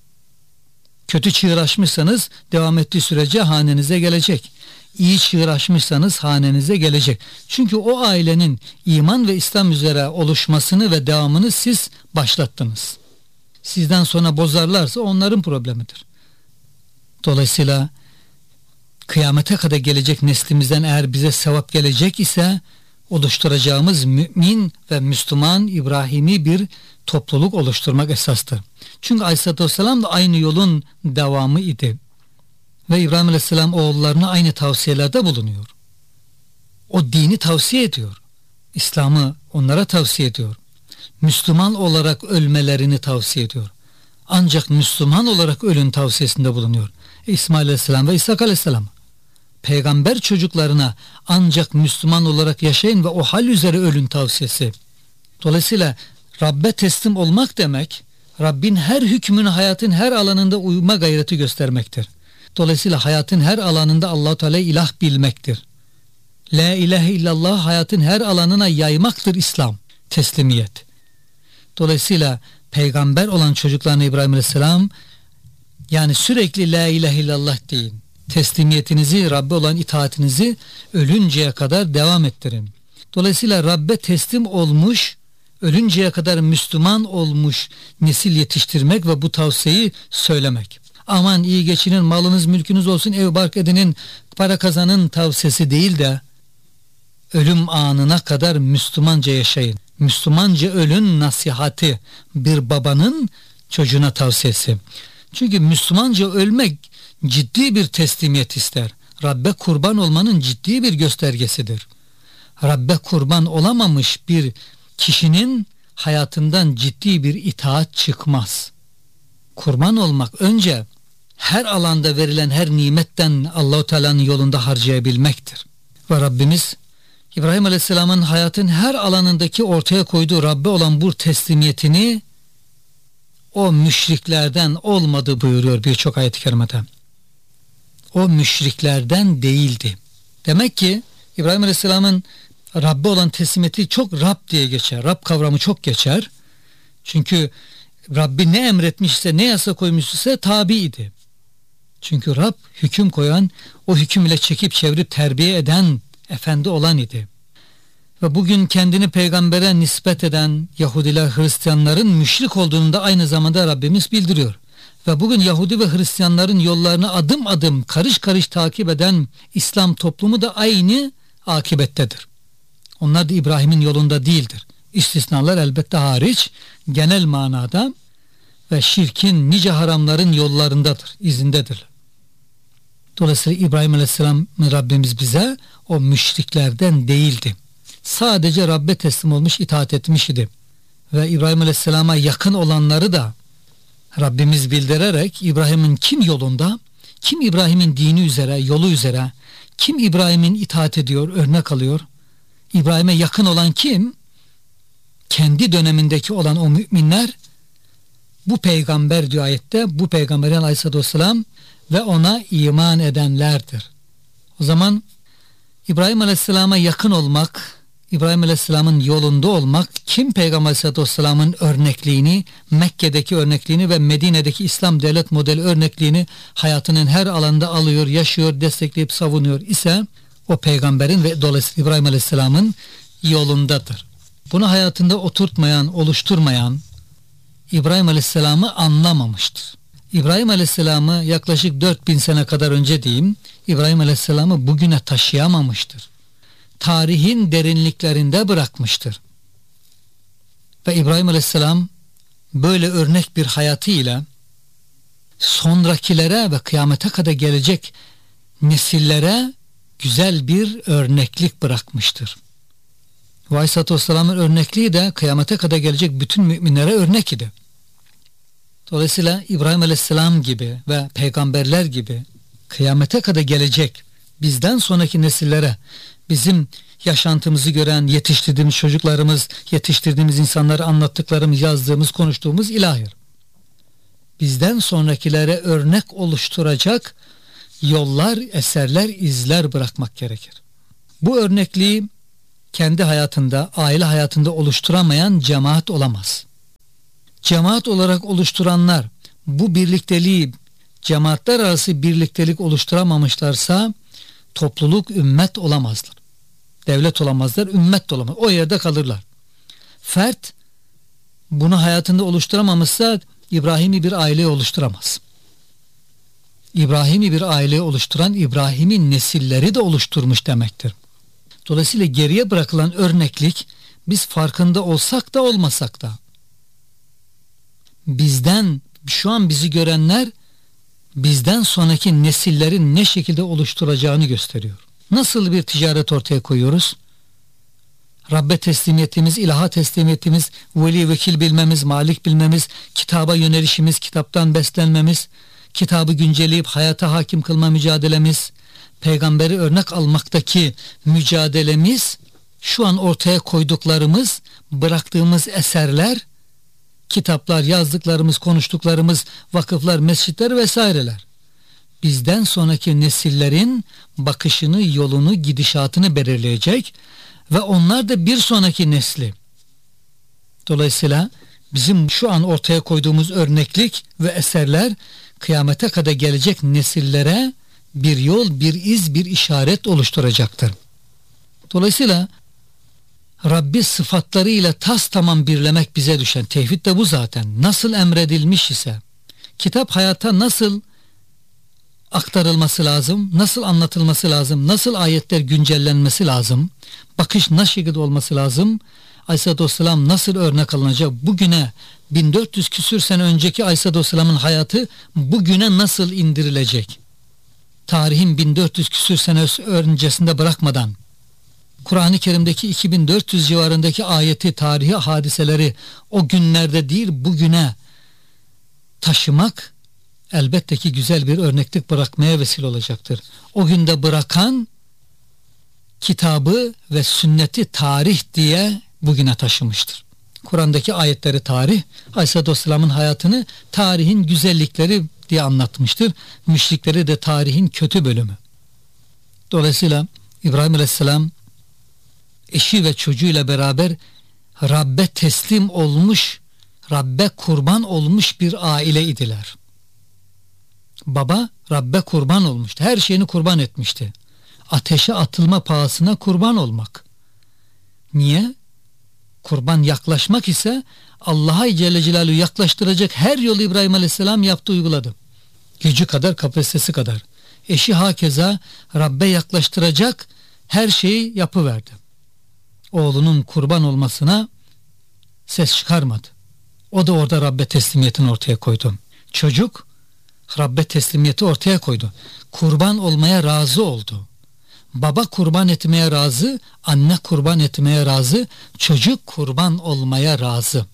Kötü çığır açmışsanız devam ettiği sürece hanenize gelecek. İyi çığır açmışsanız hanenize gelecek. Çünkü o ailenin iman ve İslam üzere oluşmasını ve devamını siz başlattınız. Sizden sonra bozarlarsa onların problemidir. Dolayısıyla kıyamete kadar gelecek neslimizden eğer bize sevap gelecek ise oluşturacağımız mümin ve Müslüman İbrahimi bir topluluk oluşturmak esastır. Çünkü Aleyhisselatü Vesselam da aynı yolun devamı idi. Ve İbrahim Aleyhisselam oğullarına aynı tavsiyelerde bulunuyor. O dini tavsiye ediyor. İslam'ı onlara tavsiye ediyor. Müslüman olarak ölmelerini tavsiye ediyor. Ancak Müslüman olarak ölün tavsiyesinde bulunuyor. İsmail Aleyhisselam ve İshak Aleyhisselam. Peygamber çocuklarına ancak Müslüman olarak yaşayın ve o hal üzere ölün tavsiyesi. Dolayısıyla Rabbe teslim olmak demek, Rabbin her hükmünü hayatın her alanında uyma gayreti göstermektir. Dolayısıyla hayatın her alanında Allah-u Teala ilah bilmektir. La ilahe illallah hayatın her alanına yaymaktır İslam, teslimiyet. Dolayısıyla peygamber olan çocuklarına İbrahim Aleyhisselam, yani sürekli la ilahe illallah deyin. Teslimiyetinizi, Rabbe olan itaatinizi ölünceye kadar devam ettirin. Dolayısıyla Rabbe teslim olmuş, ölünceye kadar Müslüman olmuş nesil yetiştirmek ve bu tavsiyeyi söylemek. Aman iyi geçinin, malınız mülkünüz olsun, ev bark edinin, para kazanın tavsiyesi değil de ölüm anına kadar Müslümanca yaşayın. Müslümanca ölün nasihati bir babanın çocuğuna tavsiyesi. Çünkü Müslümanca ölmek ciddi bir teslimiyet ister. Rabbe kurban olmanın ciddi bir göstergesidir. Rabbe kurban olamamış bir kişinin hayatından ciddi bir itaat çıkmaz. Kurban olmak önce her alanda verilen her nimetten Allah-u Teala'nın yolunda harcayabilmektir. Ve Rabbimiz İbrahim Aleyhisselam'ın hayatın her alanındaki ortaya koyduğu Rabbe olan bu teslimiyetini o müşriklerden olmadı buyuruyor birçok ayet-i kerimede. O müşriklerden değildi. Demek ki İbrahim Aleyhisselam'ın Rabbe olan teslimiyeti çok Rab diye geçer. Rab kavramı çok geçer. Çünkü Rabbi ne emretmişse, ne yasa koymuşsa tabiiydi. Çünkü Rab hüküm koyan, o hüküm ile çekip çevirip terbiye eden efendi olan idi. Ve bugün kendini peygambere nispet eden Yahudiler, Hristiyanların müşrik olduğunu da aynı zamanda Rabbimiz bildiriyor. Ve bugün Yahudi ve Hristiyanların yollarını adım adım karış karış takip eden İslam toplumu da aynı akibettedir. Onlar da İbrahim'in yolunda değildir. İstisnalar elbette hariç, genel manada ve şirkin, nice haramların yollarındadır, izindedir. Dolayısıyla İbrahim Aleyhisselam Rabbimiz bize o müşriklerden değildi. Sadece Rabbe teslim olmuş, itaat etmiş idi. Ve İbrahim Aleyhisselam'a yakın olanları da Rabbimiz bildirerek İbrahim'in kim yolunda, kim İbrahim'in dini üzere, yolu üzere, kim İbrahim'in itaat ediyor, örnek alıyor. İbrahim'e yakın olan kim? Kendi dönemindeki olan o müminler, bu peygamber diyor ayette, bu peygamberin Aleyhisselatü Vesselam ve ona iman edenlerdir. O zaman İbrahim Aleyhisselam'a yakın olmak, İbrahim Aleyhisselam'ın yolunda olmak, kim Peygamber Aleyhisselatü Vesselam'ın örnekliğini, Mekke'deki örnekliğini ve Medine'deki İslam devlet modeli örnekliğini hayatının her alanda alıyor, yaşıyor, destekleyip savunuyor ise o peygamberin ve dolayısıyla İbrahim Aleyhisselam'ın yolundadır. Bunu hayatında oturtmayan, oluşturmayan İbrahim Aleyhisselam'ı anlamamıştır. İbrahim Aleyhisselam'ı yaklaşık dört bin sene kadar önce diyeyim, İbrahim Aleyhisselam'ı bugüne taşıyamamıştır. Tarihin derinliklerinde bırakmıştır. Ve İbrahim Aleyhisselam böyle örnek bir hayatıyla sonrakilere ve kıyamete kadar gelecek nesillere güzel bir örneklik bırakmıştır. Ve Aleyhisselatü Vesselam'ın örnekliği de kıyamete kadar gelecek bütün müminlere örnek idi. Dolayısıyla İbrahim Aleyhisselam gibi ve peygamberler gibi kıyamete kadar gelecek bizden sonraki nesillere bizim yaşantımızı gören, yetiştirdiğimiz çocuklarımız, yetiştirdiğimiz insanları anlattıklarımız, yazdığımız, konuştuğumuz ilahi. Bizden sonrakilere örnek oluşturacak yollar, eserler, izler bırakmak gerekir. Bu örnekliği kendi hayatında, aile hayatında oluşturamayan cemaat olamaz. Cemaat olarak oluşturanlar bu birlikteliği, cemaatler arası birliktelik oluşturamamışlarsa topluluk, ümmet olamazlar. Devlet olamazlar, ümmet de olamaz. O yerde kalırlar. Fert bunu hayatında oluşturamamışsa İbrahim'i bir aile oluşturamaz. İbrahim'i bir aile oluşturan İbrahim'in nesilleri de oluşturmuş demektir. Dolayısıyla geriye bırakılan örneklik biz farkında olsak da olmasak da bizden, şu an bizi görenler bizden sonraki nesillerin ne şekilde oluşturacağını gösteriyor. Nasıl bir ticaret ortaya koyuyoruz? Rabbe teslimiyetimiz, ilaha teslimiyetimiz, veli vekil bilmemiz, malik bilmemiz, kitaba yönelişimiz, kitaptan beslenmemiz, kitabı güncelleyip hayata hakim kılma mücadelemiz, peygamberi örnek almaktaki mücadelemiz, şu an ortaya koyduklarımız, bıraktığımız eserler, kitaplar, yazdıklarımız, konuştuklarımız, vakıflar, mescitler vesaireler. Bizden sonraki nesillerin bakışını, yolunu, gidişatını belirleyecek ve onlar da bir sonraki nesli. Dolayısıyla bizim şu an ortaya koyduğumuz örneklik ve eserler kıyamete kadar gelecek nesillere bir yol, bir iz, bir işaret oluşturacaktır. Dolayısıyla Rabbi sıfatlarıyla tas tamam birlemek bize düşen. Tevhid de bu zaten. Nasıl emredilmiş ise, kitap hayata nasıl aktarılması lazım, nasıl anlatılması lazım, nasıl ayetler güncellenmesi lazım, bakış nasıl şekilde olması lazım, Aleyhisselatü Vesselam nasıl örnek alınacak, bugüne bin dört yüz küsür sene önceki Aleyhisselatü Vesselam'ın hayatı bugüne nasıl indirilecek? Tarihin bin dört yüz küsür sene öncesinde bırakmadan, Kur'an-ı Kerim'deki iki bin dört yüz civarındaki ayeti, tarihi hadiseleri o günlerde değil bugüne taşımak elbette ki güzel bir örneklik bırakmaya vesile olacaktır. O günde bırakan kitabı ve sünneti tarih diye bugüne taşımıştır. Kur'an'daki ayetleri tarih, Aleyhisselatü Vesselam'ın hayatını tarihin güzellikleri diye anlatmıştır. Müşrikleri de tarihin kötü bölümü. Dolayısıyla İbrahim Aleyhisselam eşi ve çocuğuyla beraber Rabbe teslim olmuş, Rabbe kurban olmuş bir aile idiler. Baba Rabbe kurban olmuştu. Her şeyini kurban etmişti. Ateşe atılma pahasına kurban olmak. Niye? Kurban yaklaşmak ise Allah'a Celle Celaluhu yaklaştıracak her yolu İbrahim Aleyhisselam yaptı, uyguladı. Gücü kadar, kapasitesi kadar. Eşi hakeza Rabbe yaklaştıracak her şeyi yapıverdi. Oğlunun kurban olmasına ses çıkarmadı. O da orada Rabbe teslimiyetini ortaya koydu. Çocuk Rabbe teslimiyeti ortaya koydu. Kurban olmaya razı oldu. Baba kurban etmeye razı, anne kurban etmeye razı, çocuk kurban olmaya razı.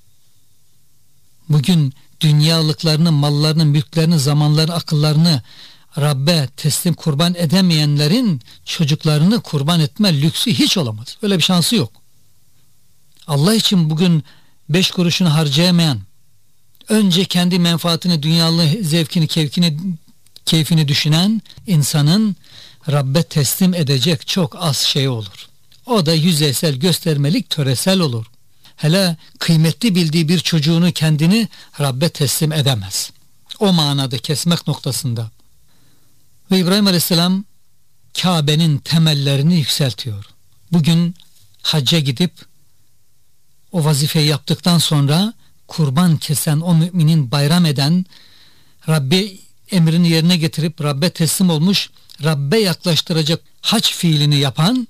Bugün dünyalıklarını, mallarını, mülklerini, zamanlarını, akıllarını Rabbe teslim kurban edemeyenlerin çocuklarını kurban etme lüksü hiç olamaz. Öyle bir şansı yok. Allah için bugün beş kuruşunu harcayamayan, önce kendi menfaatini, dünyalı zevkini, keyfini, keyfini düşünen insanın Rabbe teslim edecek çok az şey olur. O da yüzeysel, göstermelik, töresel olur. Hele kıymetli bildiği bir çocuğunu, kendini Rabbe teslim edemez. O manada kesmek noktasında. Ve İbrahim Aleyhisselam Kabe'nin temellerini yükseltiyor. Bugün hacca gidip o vazifeyi yaptıktan sonra kurban kesen o müminin, bayram eden, Rabbe emrini yerine getirip Rabbe teslim olmuş, Rabbe yaklaştıracak hac fiilini yapan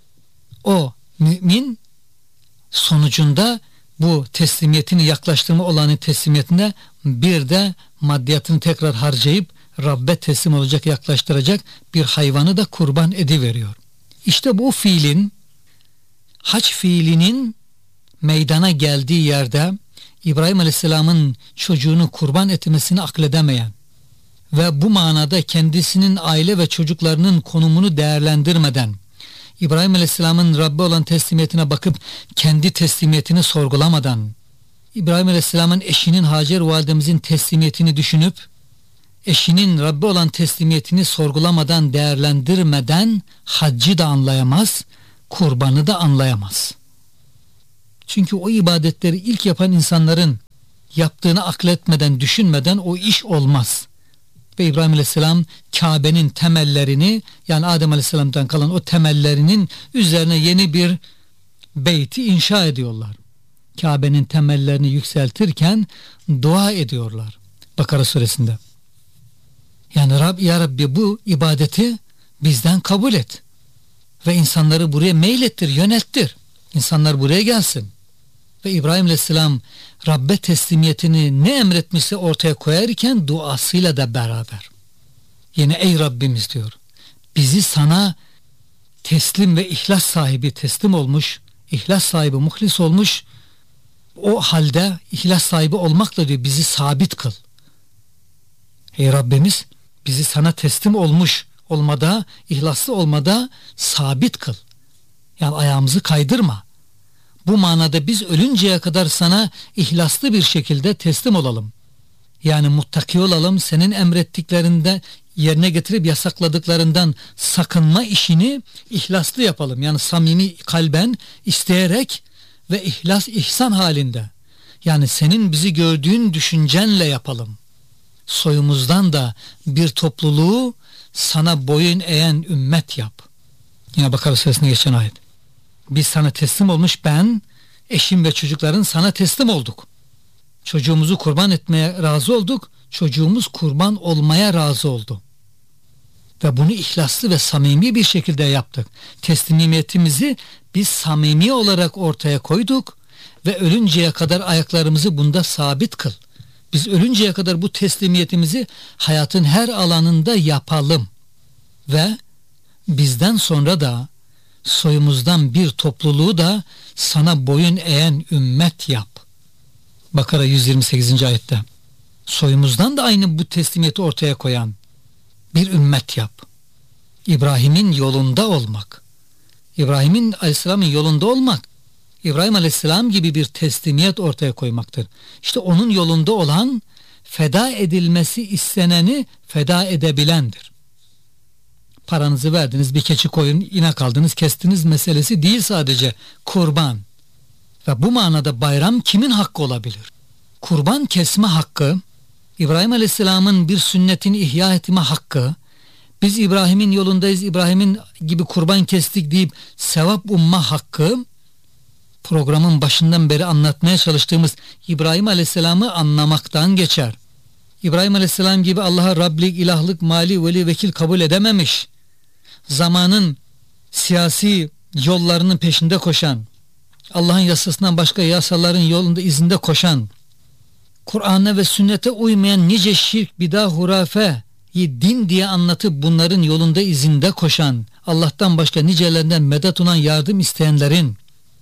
o mümin sonucunda bu teslimiyetini, yaklaştırma olanı teslimiyetinde bir de maddiyatını tekrar harcayıp Rabbe teslim olacak, yaklaştıracak bir hayvanı da kurban ediveriyor. İşte bu fiilin, hac fiilinin meydana geldiği yerde İbrahim Aleyhisselam'ın çocuğunu kurban etmesini akledemeyen ve bu manada kendisinin aile ve çocuklarının konumunu değerlendirmeden İbrahim Aleyhisselam'ın Rabbe olan teslimiyetine bakıp kendi teslimiyetini sorgulamadan, İbrahim Aleyhisselam'ın eşinin Hacer validemizin teslimiyetini düşünüp eşinin Rabbe olan teslimiyetini sorgulamadan, değerlendirmeden haccı da anlayamaz, kurbanı da anlayamaz. Çünkü o ibadetleri ilk yapan insanların yaptığını akletmeden, düşünmeden o iş olmaz. Ve İbrahim Aleyhisselam Kabe'nin temellerini, yani Adem Aleyhisselam'dan kalan o temellerinin üzerine yeni bir beyti inşa ediyorlar. Kabe'nin temellerini yükseltirken dua ediyorlar. Bakara suresinde. Yani Rab, ya Rabbi bu ibadeti bizden kabul et. Ve insanları buraya meylettir, yönelttir. İnsanlar buraya gelsin. Ve İbrahim Aleyhisselam Rabbe teslimiyetini ne emretmişse ortaya koyarken duasıyla da beraber. Yine ey Rabbimiz diyor. Bizi sana teslim ve ihlas sahibi teslim olmuş, ihlas sahibi muhlis olmuş, o halde ihlas sahibi olmakla diyor bizi sabit kıl. Ey Rabbimiz bizi sana teslim olmuş olmada, ihlaslı olmada sabit kıl. Yani ayağımızı kaydırma. Bu manada biz ölünceye kadar sana ihlaslı bir şekilde teslim olalım. Yani muttaki olalım, senin emrettiklerinde yerine getirip yasakladıklarından sakınma işini ihlaslı yapalım. Yani samimi kalben, isteyerek ve ihlas, ihsan halinde. Yani senin bizi gördüğün düşüncenle yapalım. Soyumuzdan da bir topluluğu sana boyun eğen ümmet yap. Yine Bakara suresine geçen ayet. Biz sana teslim olmuş, ben, eşim ve çocukların sana teslim olduk. Çocuğumuzu kurban etmeye razı olduk. Çocuğumuz kurban olmaya razı oldu. Ve bunu ihlaslı ve samimi bir şekilde yaptık. Teslimiyetimizi biz samimi olarak ortaya koyduk ve ölünceye kadar ayaklarımızı bunda sabit kıl. Biz ölünceye kadar bu teslimiyetimizi hayatın her alanında yapalım. Ve bizden sonra da soyumuzdan bir topluluğu da sana boyun eğen ümmet yap. Bakara yüz yirmi sekizinci ayette. Soyumuzdan da aynı bu teslimiyeti ortaya koyan bir ümmet yap. İbrahim'in yolunda olmak. İbrahim'in Aleyhisselam'ın yolunda olmak, İbrahim Aleyhisselam gibi bir teslimiyet ortaya koymaktır. İşte onun yolunda olan, feda edilmesi isteneni feda edebilendir. Paranızı verdiniz, bir keçi koyun, inek aldınız, kestiniz meselesi değil sadece, kurban. Ve bu manada bayram kimin hakkı olabilir? Kurban kesme hakkı, İbrahim Aleyhisselam'ın bir sünnetini ihya etme hakkı, biz İbrahim'in yolundayız, İbrahim'in gibi kurban kestik deyip sevap umma hakkı, programın başından beri anlatmaya çalıştığımız İbrahim Aleyhisselam'ı anlamaktan geçer. İbrahim Aleyhisselam gibi Allah'a Rablik, ilahlık, mali, veli, vekil kabul edememiş, zamanın siyasi yollarının peşinde koşan, Allah'ın yasasından başka yasaların yolunda izinde koşan, Kur'an'a ve sünnete uymayan nice şirk, bidah, hurafe din diye anlatıp bunların yolunda izinde koşan, Allah'tan başka nicelerinden medet uman yardım isteyenlerin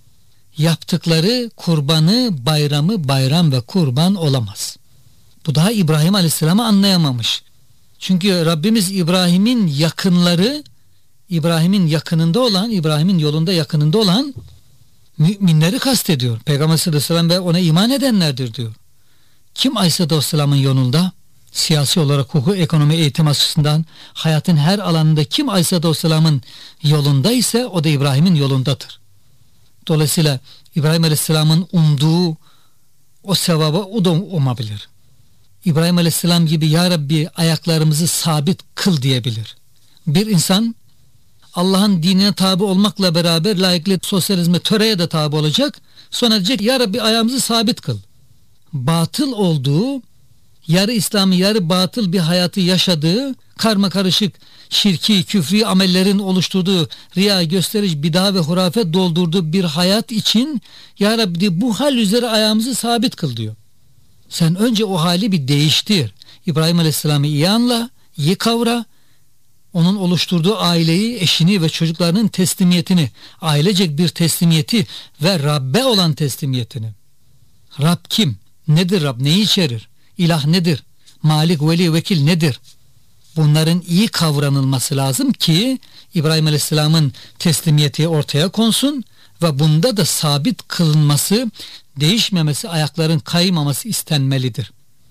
yaptıkları kurbanı, bayramı bayram ve kurban olamaz. Bu daha İbrahim Aleyhisselam'ı anlayamamış. Çünkü Rabbimiz İbrahim'in yakınları, İbrahim'in yakınında olan, İbrahim'in yolunda yakınında olan müminleri kastediyor. Peygamber sallallahu aleyhi ve sellem ve ona iman edenlerdir diyor. Kim Aleyhisselam'ın yolunda? Siyasi olarak, hukuk, ekonomi, eğitim açısından hayatın her alanında kim Aleyhisselam'ın yolunda ise o da İbrahim'in yolundadır. Dolayısıyla İbrahim Aleyhisselam'ın umduğu o sevaba o da umabilir. İbrahim Aleyhisselam gibi ya Rabbi ayaklarımızı sabit kıl diyebilir. Bir insan Allah'ın dinine tabi olmakla beraber laiklik, sosyalizme, töreye de tabi olacak. Sonra diyecek ya Rabbi ayağımızı sabit kıl. Batıl olduğu, yarı İslami yarı batıl bir hayatı yaşadığı, karma karışık şirki, küfri amellerin oluşturduğu, riya, gösteriş, bid'a ve hurafe doldurduğu bir hayat için ya Rabbi bu hal üzere ayağımızı sabit kıl diyor. Sen önce o hali bir değiştir. İbrahim Aleyhisselam'ı iyi anla, iyi kavra, onun oluşturduğu aileyi, eşini ve çocuklarının teslimiyetini, ailecek bir teslimiyeti ve Rabbe olan teslimiyetini. Rab kim? Nedir Rab? Neyi içerir? İlah nedir? Malik, veli, vekil nedir? Bunların iyi kavranılması lazım ki İbrahim Aleyhisselam'ın teslimiyeti ortaya konsun ve bunda da sabit kılınması, değişmemesi, ayakların kaymaması istenmelidir.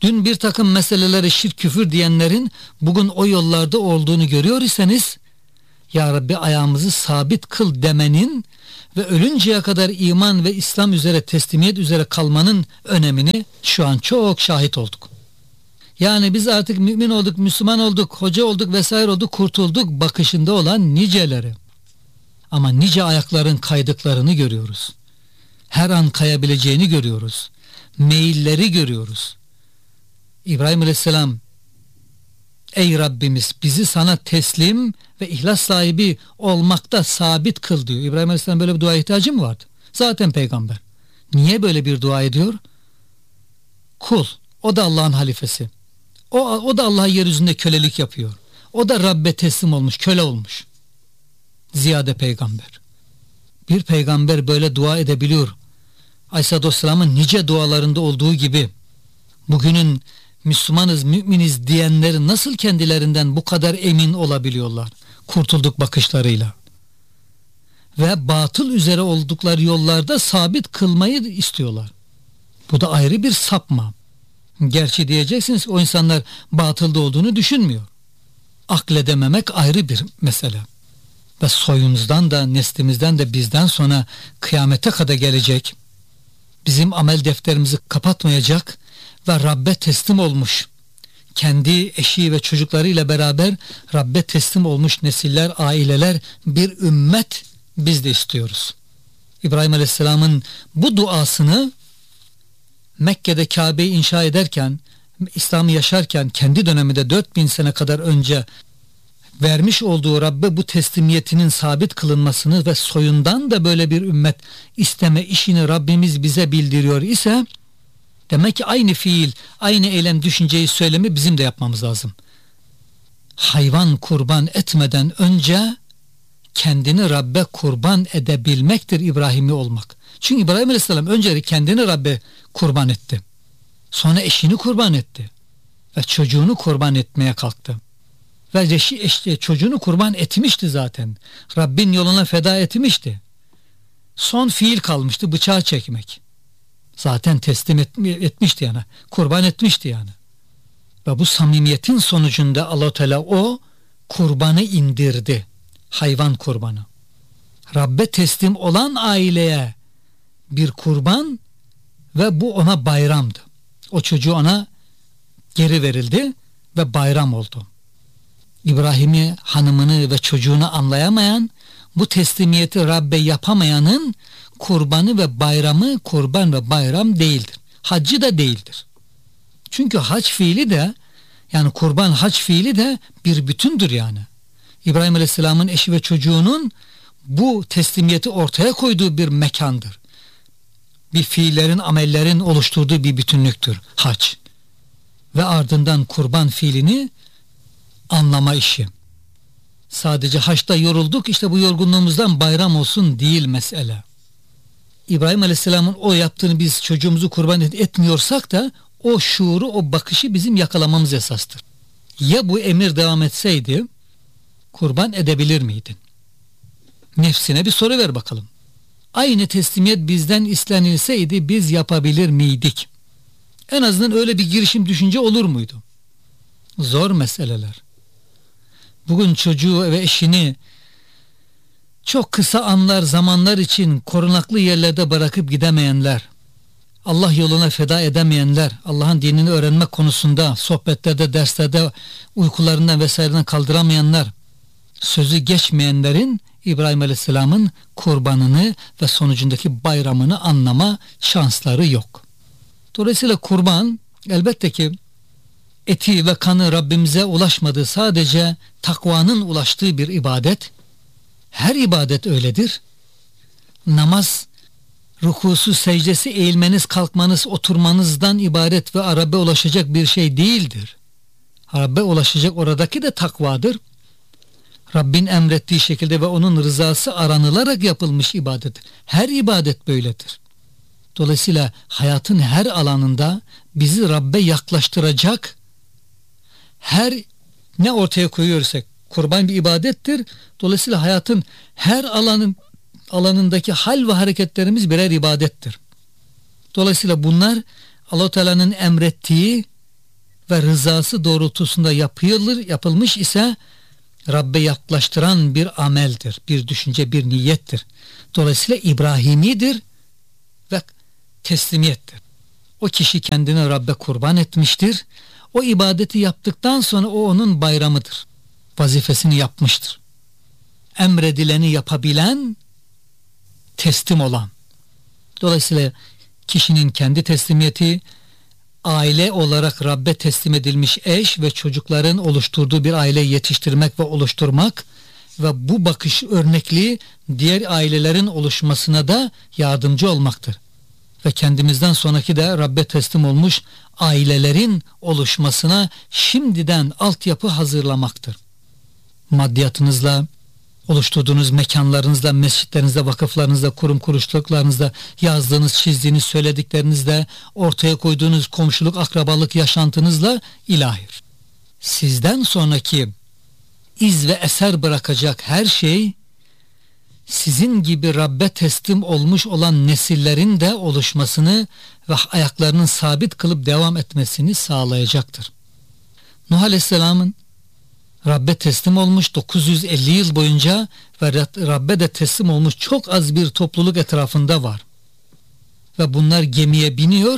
Dün bir takım meselelere şirk küfür diyenlerin bugün o yollarda olduğunu görüyor iseniz, Ya Rabbi ayağımızı sabit kıl demenin ve ölünceye kadar iman ve İslam üzere, teslimiyet üzere kalmanın önemini şu an çok şahit olduk. Yani biz artık mümin olduk, Müslüman olduk, hoca olduk vesaire olduk, kurtulduk bakışında olan niceleri. Ama nice ayakların kaydıklarını görüyoruz. Her an kayabileceğini görüyoruz. Meyilleri görüyoruz. İbrahim Aleyhisselam, ey Rabbimiz bizi sana teslim ve ihlas sahibi olmakta sabit kıl diyor. İbrahim Aleyhisselam böyle bir dua ihtiyacı mı vardı? Zaten peygamber. Niye böyle bir dua ediyor? Kul. O da Allah'ın halifesi. O, o da Allah'a yeryüzünde kölelik yapıyor. O da Rabbe teslim olmuş, köle olmuş. Ziyade peygamber. Bir peygamber böyle dua edebiliyor. Aleyhisselatü Vesselam'ın nice dualarında olduğu gibi bugünün Müslümanız, müminiz diyenleri nasıl kendilerinden bu kadar emin olabiliyorlar? Kurtulduk bakışlarıyla. Ve batıl üzere oldukları yollarda sabit kılmayı istiyorlar. Bu da ayrı bir sapma. Gerçi diyeceksiniz o insanlar batılda olduğunu düşünmüyor. Akledememek ayrı bir mesele. Ve soyumuzdan da, neslimizden de bizden sonra kıyamete kadar gelecek, bizim amel defterimizi kapatmayacak ve Rabbe teslim olmuş, kendi eşi ve çocuklarıyla beraber Rabbe teslim olmuş nesiller, aileler, bir ümmet biz de istiyoruz. İbrahim Aleyhisselam'ın bu duasını Mekke'de Kabe'yi inşa ederken, İslam'ı yaşarken, kendi döneminde dört bin sene kadar önce vermiş olduğu Rabbe bu teslimiyetinin sabit kılınmasını ve soyundan da böyle bir ümmet isteme işini Rabbimiz bize bildiriyor ise, demek ki aynı fiil, aynı eylem, düşünceyi, söylemi bizim de yapmamız lazım. Hayvan kurban etmeden önce kendini Rabbe kurban edebilmektir İbrahim'i olmak. Çünkü İbrahim Aleyhisselam önce kendini Rabbe kurban etti. Sonra eşini kurban etti. Ve çocuğunu kurban etmeye kalktı. Ve eşi, eşi, çocuğunu kurban etmişti zaten. Rabbin yoluna feda etmişti. Son fiil kalmıştı, bıçağı çekmek. Zaten teslim et, etmişti yani. Kurban etmişti yani. Ve bu samimiyetin sonucunda Allah-u Teala o kurbanı indirdi. Hayvan kurbanı. Rabbe teslim olan aileye bir kurban ve bu ona bayramdı. O çocuğu ona geri verildi ve bayram oldu. İbrahim'i, hanımını ve çocuğunu anlayamayan, bu teslimiyeti Rabbe yapamayanın kurbanı ve bayramı kurban ve bayram değildir. Haccı da değildir. Çünkü hac fiili de, yani kurban hac fiili de bir bütündür yani. İbrahim Aleyhisselam'ın eşi ve çocuğunun bu teslimiyeti ortaya koyduğu bir mekandır. Bir fiillerin, amellerin oluşturduğu bir bütünlüktür hac. Ve ardından kurban fiilini anlama işi. Sadece haçta yorulduk, işte bu yorgunluğumuzdan bayram olsun değil mesele. İbrahim Aleyhisselam'ın o yaptığını biz çocuğumuzu kurban etmiyorsak da o şuuru, o bakışı bizim yakalamamız esastır. Ya bu emir devam etseydi kurban edebilir miydin? Nefsine bir soru ver bakalım. Aynı teslimiyet bizden istenilseydi biz yapabilir miydik? En azından öyle bir girişim, düşünce olur muydu? Zor meseleler. Bugün çocuğu ve eşini çok kısa anlar, zamanlar için korunaklı yerlerde bırakıp gidemeyenler, Allah yoluna feda edemeyenler, Allah'ın dinini öğrenmek konusunda sohbetlerde, derslerde uykularından vesaireden kaldıramayanlar, sözü geçmeyenlerin İbrahim Aleyhisselam'ın kurbanını ve sonucundaki bayramını anlama şansları yok. Dolayısıyla kurban elbette ki eti ve kanı Rabbimize ulaşmadığı, sadece takvanın ulaştığı bir ibadet. Her ibadet öyledir. Namaz, rukusu, secdesi, eğilmeniz, kalkmanız, oturmanızdan ibaret ve Rabbe ulaşacak bir şey değildir. Rabbe ulaşacak oradaki de takvadır. Rabbin emrettiği şekilde ve onun rızası aranılarak yapılmış ibadet. Her ibadet böyledir. Dolayısıyla hayatın her alanında bizi Rabbe yaklaştıracak her ne ortaya koyuyorsak kurban bir ibadettir. Dolayısıyla hayatın her alanın alanındaki hal ve hareketlerimiz birer ibadettir. Dolayısıyla bunlar Allah-u Teala'nın emrettiği ve rızası doğrultusunda yapılır, yapılmış ise Rabbe yaklaştıran bir ameldir, bir düşünce, bir niyettir. Dolayısıyla İbrahimidir ve teslimiyettir. O kişi kendini Rabbe kurban etmiştir. O ibadeti yaptıktan sonra o onun bayramıdır. Vazifesini yapmıştır. Emredileni yapabilen, teslim olan. Dolayısıyla kişinin kendi teslimiyeti, aile olarak Rabbe teslim edilmiş eş ve çocukların oluşturduğu bir aile yetiştirmek ve oluşturmak ve bu bakış örnekliği diğer ailelerin oluşmasına da yardımcı olmaktır. Ve kendimizden sonraki de Rabbe teslim olmuş ailelerin oluşmasına şimdiden altyapı hazırlamaktır. Maddiyatınızla, oluşturduğunuz mekanlarınızla, mescitlerinizle, vakıflarınızla, kurum kuruluşlarınızla, yazdığınız, çizdiğiniz, söylediklerinizle, ortaya koyduğunuz komşuluk, akrabalık yaşantınızla ilahi. Sizden sonraki iz ve eser bırakacak her şey, sizin gibi Rabbe teslim olmuş olan nesillerin de oluşmasını ve ayaklarının sabit kılıp devam etmesini sağlayacaktır. Nuh Aleyhisselam'ın Rabbe teslim olmuş dokuz yüz elli yıl boyunca ve Rabbe de teslim olmuş çok az bir topluluk etrafında var. Ve bunlar gemiye biniyor,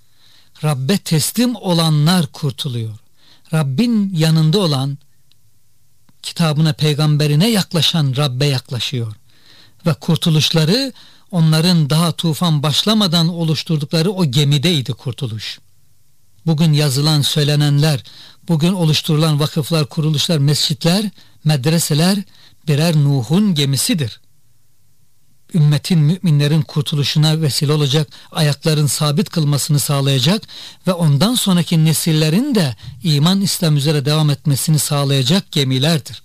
Rabbe teslim olanlar kurtuluyor. Rabbin yanında olan, kitabına, peygamberine yaklaşan Rabbe yaklaşıyor. Ve kurtuluşları onların daha tufan başlamadan oluşturdukları o gemideydi kurtuluş. Bugün yazılan, söylenenler, bugün oluşturulan vakıflar, kuruluşlar, mescitler, medreseler birer Nuh'un gemisidir. Ümmetin, müminlerin kurtuluşuna vesile olacak, ayakların sabit kılmasını sağlayacak ve ondan sonraki nesillerin de iman, İslam üzere devam etmesini sağlayacak gemilerdir.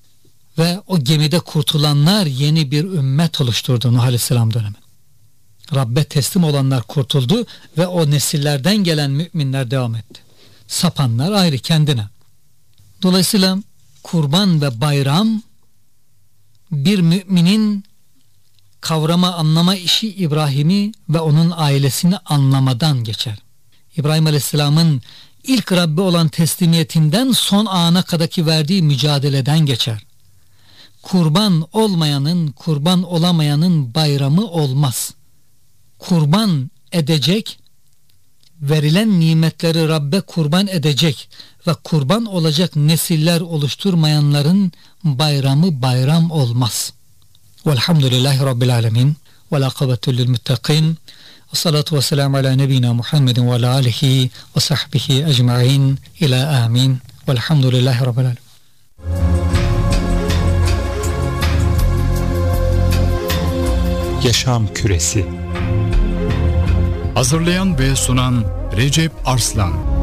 Ve o gemide kurtulanlar yeni bir ümmet oluşturdu Nuh Aleyhisselam dönemi. Rabbe teslim olanlar kurtuldu ve o nesillerden gelen müminler devam etti. Sapanlar ayrı kendine. Dolayısıyla kurban ve bayram bir müminin kavrama, anlama işi İbrahim'i ve onun ailesini anlamadan geçer. İbrahim Aleyhisselam'ın ilk Rabbe olan teslimiyetinden son ana kadarki verdiği mücadeleden geçer. Kurban olmayanın, kurban olamayanın bayramı olmaz. Kurban edecek, verilen nimetleri Rabbe kurban edecek ve kurban olacak nesiller oluşturmayanların bayramı bayram olmaz. Velhamdülillahi Rabbil alemin ve laqabetu lil muttaqin ve salatu ve selamu ala nebina Muhammedin ve ala alihi ve sahbihi ecma'in ila amin velhamdülillahi Rabbil alemin.
Yaşam Küresi.
Hazırlayan ve sunan Recep Arslan.